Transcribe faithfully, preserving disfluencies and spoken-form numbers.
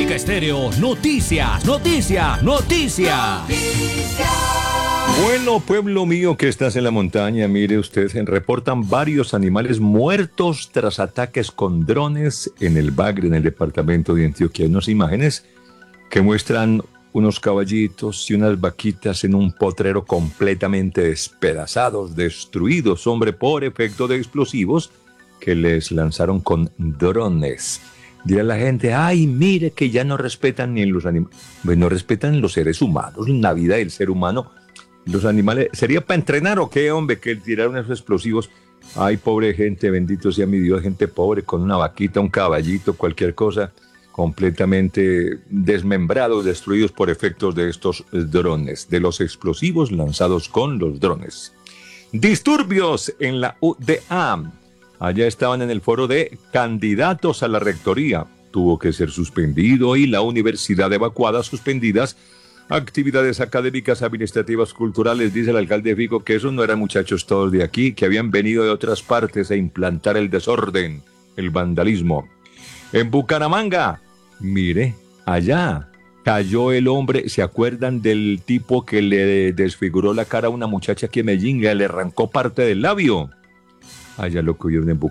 América Estéreo, noticias, noticias, noticias. Bueno, pueblo mío que estás en la montaña, mire usted, se reportan varios animales muertos tras ataques con drones en el Bagre, en el departamento de Antioquia. Hay unas imágenes que muestran unos caballitos y unas vaquitas en un potrero completamente despedazados, destruidos, hombre, por efecto de explosivos que les lanzaron con drones. Dirá la gente, ay, mire que ya no respetan ni los animales, pues no respetan los seres humanos, la vida del ser humano. Los animales, ¿sería para entrenar o qué, hombre, que tiraron esos explosivos? Ay, pobre gente, bendito sea mi Dios, gente pobre con una vaquita, un caballito, cualquier cosa, completamente desmembrados, destruidos por efectos de estos drones, de los explosivos lanzados con los drones. Disturbios en la U D A. Allá estaban en el foro de candidatos a la rectoría. Tuvo que ser suspendido y la universidad evacuada, suspendidas actividades académicas, administrativas, culturales. Dice el alcalde Fico que esos no eran muchachos todos de aquí, que habían venido de otras partes a implantar el desorden, el vandalismo. En Bucaramanga, mire, allá cayó el hombre. ¿Se acuerdan del tipo que le desfiguró la cara a una muchacha aquí en Medellín? Le arrancó parte del labio. Allá lo que vieron en Bucaramanga.